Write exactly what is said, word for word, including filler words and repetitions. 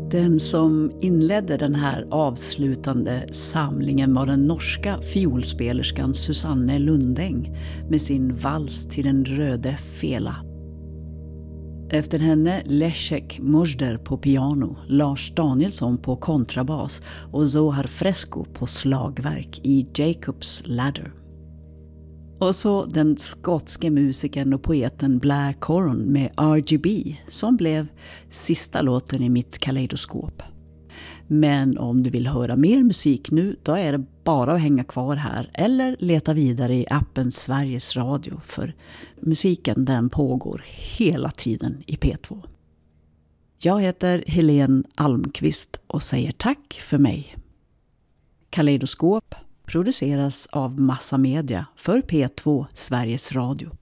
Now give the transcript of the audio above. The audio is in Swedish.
Den som inledde den här avslutande samlingen var den norska fiolspelerskan Susanne Lundeng med sin vals till den röde fela. Efter henne Leszek Mosder på piano, Lars Danielsson på kontrabas och Zohar Fresco på slagverk i Jacob's Ladder. Och så den skotske musikern och poeten Blair Coron med R G B som blev sista låten i mitt kaleidoskop. Men om du vill höra mer musik nu, då är det bara att hänga kvar här eller leta vidare i appen Sveriges Radio, för musiken den pågår hela tiden i P två. Jag heter Helene Almqvist och säger tack för mig. Kaleidoskop produceras av Massa Media för P två Sveriges Radio.